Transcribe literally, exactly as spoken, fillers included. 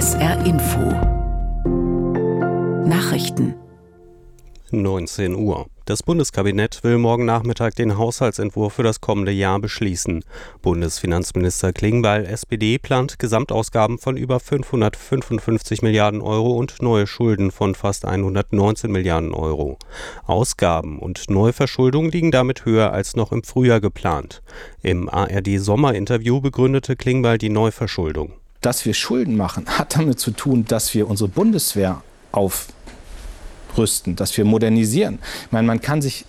S R Info Nachrichten neunzehn Uhr. Das Bundeskabinett will morgen Nachmittag den Haushaltsentwurf für das kommende Jahr beschließen. Bundesfinanzminister Klingbeil, S P D, plant Gesamtausgaben von über fünfhundertfünfundfünfzig Milliarden Euro und neue Schulden von fast hundertneunzehn Milliarden Euro. Ausgaben und Neuverschuldung liegen damit höher als noch im Frühjahr geplant. Im A R D-Sommerinterview begründete Klingbeil die Neuverschuldung. Dass wir Schulden machen, hat damit zu tun, dass wir unsere Bundeswehr auf rüsten, dass wir modernisieren. Ich meine, man kann sich